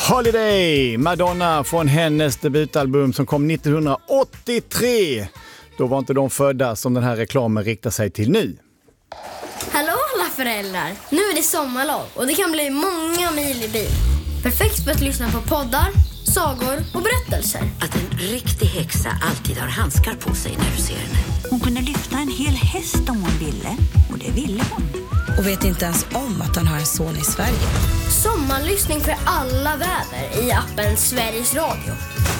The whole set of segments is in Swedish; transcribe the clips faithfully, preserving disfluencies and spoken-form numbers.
Holiday, Madonna från hennes debutalbum som kom nittonhundraåttiotre. Då var inte de födda som den här reklamen riktar sig till nu. Hallå alla föräldrar, nu är det sommarlov och det kan bli många mil i bil. Perfekt för att lyssna på poddar, sagor och berättelser. Att en riktig häxa alltid har handskar på sig när du ser henne. Hon kunde lyfta en hel häst om hon ville, och det ville hon. Och vet inte ens om att han har en son i Sverige. Sommarlyssning för alla väder i appen Sveriges Radio.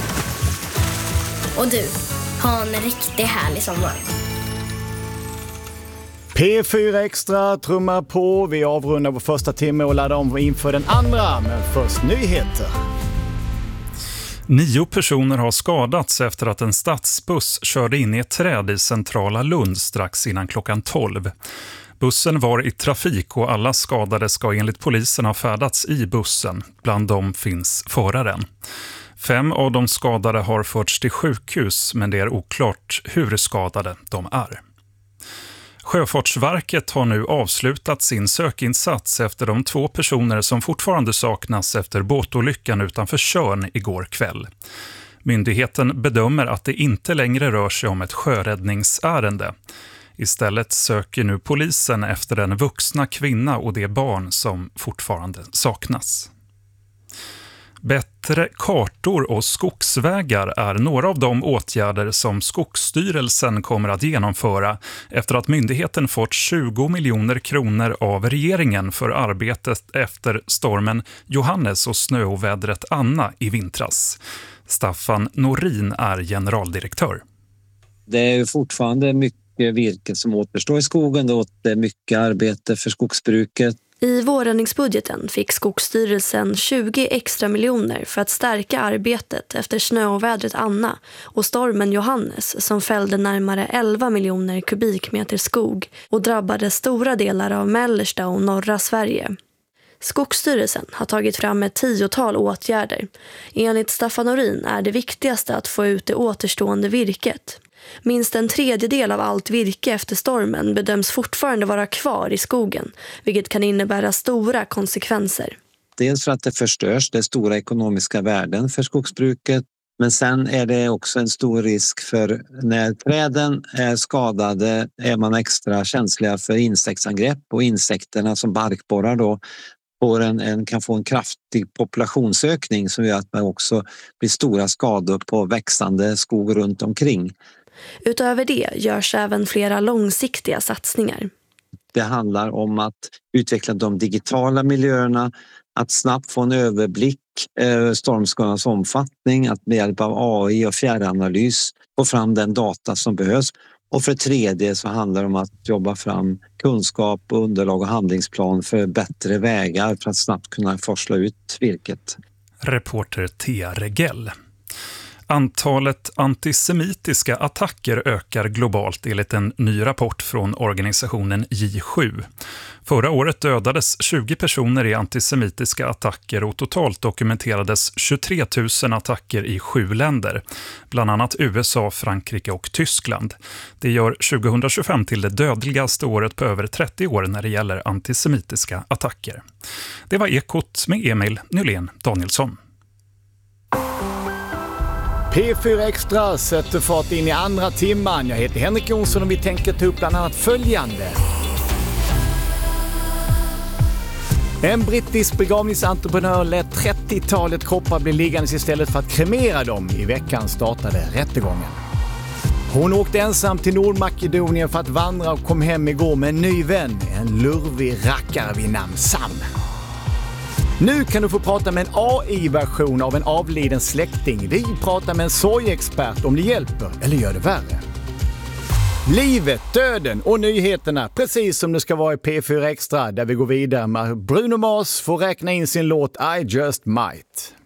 Och du, ha en riktigt härlig sommar. P fyra Extra trummar på. Vi avrundar på första timme och laddar om inför den andra. Men först nyheter. Nio personer har skadats efter att en stadsbuss körde in i ett träd i centrala Lund strax innan klockan tolv. Bussen var i trafik och alla skadade ska enligt polisen ha färdats i bussen. Bland dem finns föraren. Fem av de skadade har förts till sjukhus, men det är oklart hur skadade de är. Sjöfartsverket har nu avslutat sin sökinsats efter de två personer som fortfarande saknas efter båtolyckan utanför Tjörn igår kväll. Myndigheten bedömer att det inte längre rör sig om ett sjöräddningsärende. Istället söker nu polisen efter den vuxna kvinna och det barn som fortfarande saknas. Bättre kartor och skogsvägar är några av de åtgärder som Skogsstyrelsen kommer att genomföra efter att myndigheten fått tjugo miljoner kronor av regeringen för arbetet efter stormen Johannes och snöovädret Anna i vintras. Staffan Norin är generaldirektör. Det är fortfarande mycket virke som återstår i skogen. Det är mycket arbete för skogsbruket. I vårräddningsbudgeten fick Skogsstyrelsen tjugo extra miljoner för att stärka arbetet efter snöovädret Anna och stormen Johannes som fällde närmare elva miljoner kubikmeter skog och drabbade stora delar av mellersta och norra Sverige. Skogsstyrelsen har tagit fram ett tiotal åtgärder. Enligt Staffan Norin är det viktigaste att få ut det återstående virket. Minst en tredjedel av allt virke efter stormen bedöms fortfarande vara kvar i skogen, vilket kan innebära stora konsekvenser. Dels för att det förstörs, det är stora ekonomiska värden för skogsbruket. Men sen är det också en stor risk för när träden är skadade är man extra känsliga för insektsangrepp. Och insekterna som barkborrar då får en, en, kan få en kraftig populationsökning som gör att man också blir stora skador på växande skog runt omkring. Utöver det görs även flera långsiktiga satsningar. Det handlar om att utveckla de digitala miljöerna, att snabbt få en överblick över stormskadans omfattning, att med hjälp av A I och fjärranalys få fram den data som behövs. Och för det tredje så handlar det om att jobba fram kunskap, underlag och handlingsplan för bättre vägar för att snabbt kunna forsla ut virket. Reporter Thea Regell. Antalet antisemitiska attacker ökar globalt enligt en ny rapport från organisationen J sju. Förra året dödades tjugo personer i antisemitiska attacker och totalt dokumenterades tjugotre tusen attacker i sju länder, bland annat U S A, Frankrike och Tyskland. Det gör tjugohundratjugofem till det dödligaste året på över trettio år när det gäller antisemitiska attacker. Det var Ekot med Emil Nylén Danielsson. P fyra Extra sätter fart in i andra timman. Jag heter Henrik Jonsson och vi tänker ta upp bland annat följande. En brittisk begravningsentreprenör lät trettiotalet kroppar bli liggandes istället för att kremera dem. I veckan startade rättegången. Hon åkte ensam till Nordmakedonien för att vandra och kom hem igår med en ny vän. En lurvig rackare vid namn Sam. Nu kan du få prata med en A I-version av en avliden släkting. Vi pratar med en sorgexpert om det hjälper eller gör det värre. Livet, döden och nyheterna, precis som det ska vara i P fyra Extra, där vi går vidare med Bruno Mars får räkna in sin låt I Just Might.